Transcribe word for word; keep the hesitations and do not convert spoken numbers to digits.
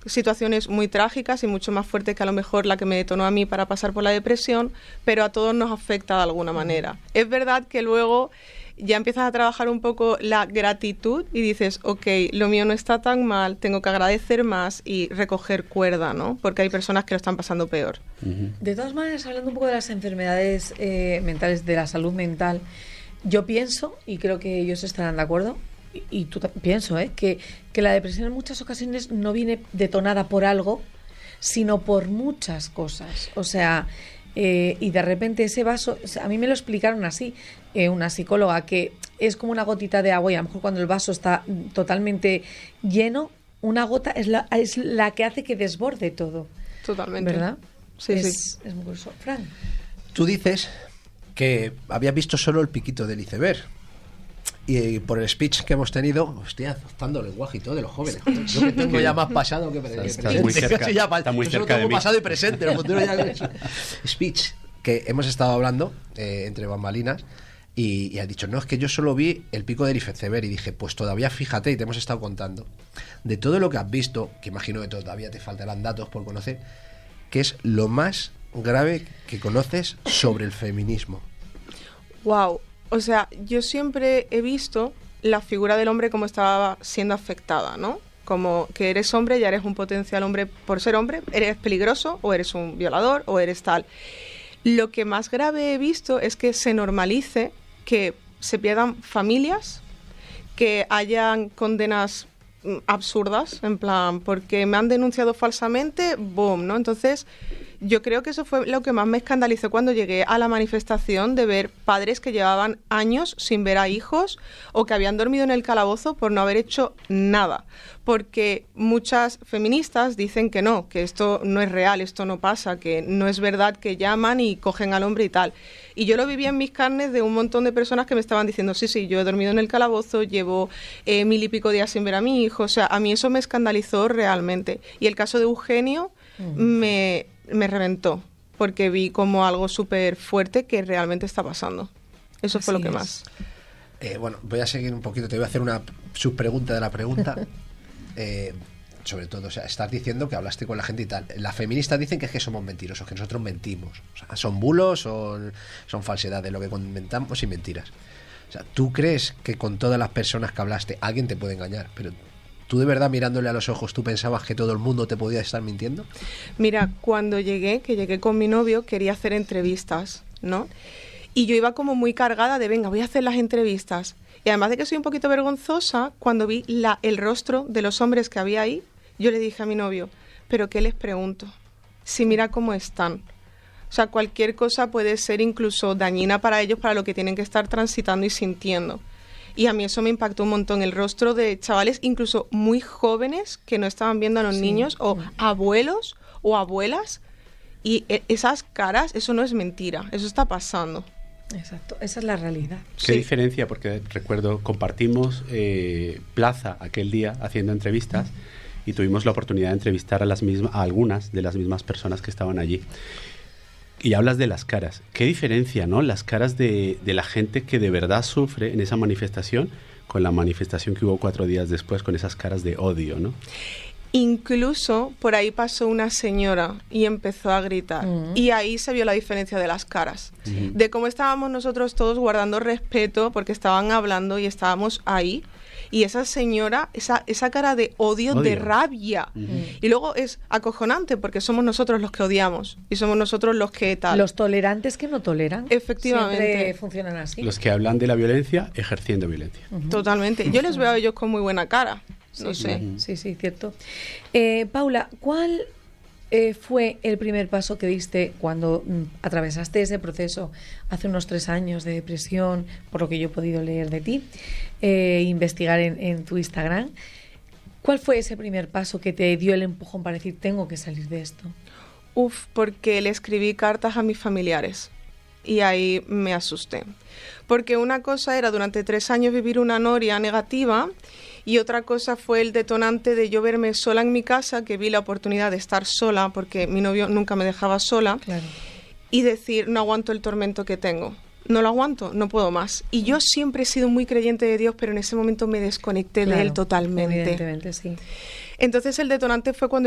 situaciones muy trágicas y mucho más fuertes que a lo mejor la que me detonó a mí para pasar por la depresión, pero a todos nos afecta de alguna manera. Es verdad que luego ya empiezas a trabajar un poco la gratitud y dices, ok, lo mío no está tan mal, tengo que agradecer más y recoger cuerda, ¿no? Porque hay personas que lo están pasando peor. Uh-huh. De todas maneras, hablando un poco de las enfermedades eh, mentales, de la salud mental, yo pienso, y creo que ellos estarán de acuerdo, y, y tú también pienso, ¿eh? que, que la depresión en muchas ocasiones no viene detonada por algo, sino por muchas cosas. O sea, eh, y de repente ese vaso, o sea, a mí me lo explicaron así, eh, una psicóloga, que es como una gotita de agua y a lo mejor cuando el vaso está totalmente lleno, una gota es la, es la que hace que desborde todo. Totalmente. ¿Verdad? Sí, es, sí. Es muy curioso. Fran. Tú dices que habías visto solo el piquito del iceberg. Y por el speech que hemos tenido, estoy adoptando el lenguaje y todo de los jóvenes. Yo que tengo ya más pasado que presente. Está muy cerca, ya, está muy yo cerca tengo de mí. pasado y presente. El futuro ya es speech que hemos estado hablando eh, entre bambalinas y, y has dicho, no, es que yo solo vi el pico del iceberg y dije, pues todavía fíjate y te hemos estado contando de todo lo que has visto, que imagino que todavía te faltarán datos por conocer, que es lo más grave que conoces sobre el feminismo. Wow. O sea, yo siempre he visto la figura del hombre como estaba siendo afectada, ¿no? Como que eres hombre, ya eres un potencial hombre por ser hombre, eres peligroso o eres un violador o eres tal. Lo que más grave he visto es que se normalice que se pierdan familias, que hayan condenas absurdas, en plan, porque me han denunciado falsamente, boom, ¿no? Entonces, yo creo que eso fue lo que más me escandalizó cuando llegué a la manifestación, de ver padres que llevaban años sin ver a hijos o que habían dormido en el calabozo por no haber hecho nada. Porque muchas feministas dicen que no, que esto no es real, esto no pasa, que no es verdad, que llaman y cogen al hombre y tal. Y yo lo vivía en mis carnes de un montón de personas que me estaban diciendo, sí, sí, yo he dormido en el calabozo, llevo eh, mil y pico días sin ver a mi hijo. O sea, a mí eso me escandalizó realmente. Y el caso de Eugenio mm. me... me reventó, porque vi como algo súper fuerte que realmente está pasando. Eso Así fue lo que es. más. Eh, bueno, voy a seguir un poquito, te voy a hacer una subpregunta de la pregunta. eh, sobre todo, o sea, estás diciendo que hablaste con la gente y tal. Las feministas dicen que es que somos mentirosos, que nosotros mentimos. O sea, son bulos, son, son falsedades, lo que comentamos y mentiras. O sea, ¿tú crees que con todas las personas que hablaste alguien te puede engañar? Pero ¿tú de verdad, mirándole a los ojos, tú pensabas que todo el mundo te podía estar mintiendo? Mira, cuando llegué, que llegué con mi novio, quería hacer entrevistas, ¿no? Y yo iba como muy cargada de, venga, voy a hacer las entrevistas. Y además de que soy un poquito vergonzosa, cuando vi la, el rostro de los hombres que había ahí, yo le dije a mi novio, ¿pero qué les pregunto? Si mira cómo están. O sea, cualquier cosa puede ser incluso dañina para ellos, para lo que tienen que estar transitando y sintiendo. Y a mí eso me impactó un montón, el rostro de chavales incluso muy jóvenes que no estaban viendo a los sí, niños, o sí. abuelos o abuelas, y esas caras, eso no es mentira, eso está pasando. Exacto, esa es la realidad. Qué sí. diferencia, porque recuerdo, compartimos eh, plaza aquel día haciendo entrevistas y tuvimos la oportunidad de entrevistar a, las mismas, a algunas de las mismas personas que estaban allí. Y hablas de las caras. Qué diferencia, ¿no? Las caras de, de la gente que de verdad sufre en esa manifestación con la manifestación que hubo cuatro días después, con esas caras de odio, ¿no? Incluso por ahí pasó una señora y empezó a gritar. Uh-huh. Y ahí se vio la diferencia de las caras. Uh-huh. De cómo estábamos nosotros todos guardando respeto porque estaban hablando y estábamos ahí. Y esa señora, esa, esa cara de odio, odio. de rabia. Uh-huh. Y luego es acojonante porque somos nosotros los que odiamos. Y somos nosotros los que tal. Los tolerantes que no toleran. Efectivamente. Siempre funcionan así. Los que hablan de la violencia ejerciendo violencia. Uh-huh. Totalmente. Yo les veo a ellos con muy buena cara. No sí, sé. Uh-huh. Sí, sí, cierto. Eh, Paula, ¿cuál eh, fue el primer paso que diste cuando mm, atravesaste ese proceso hace unos tres años de depresión, por lo que yo he podido leer de ti, eh, investigar en, en tu Instagram? ¿Cuál fue ese primer paso que te dio el empujón para decir, tengo que salir de esto? Uf, porque le escribí cartas a mis familiares y ahí me asusté. Porque una cosa era durante tres años vivir una noria negativa y otra cosa fue el detonante de yo verme sola en mi casa, que vi la oportunidad de estar sola porque mi novio nunca me dejaba sola, claro. Y decir, no aguanto el tormento que tengo. No lo aguanto, no puedo más. Y yo siempre he sido muy creyente de Dios, pero en ese momento me desconecté claro, de él totalmente. Evidentemente, sí. Entonces el detonante fue cuando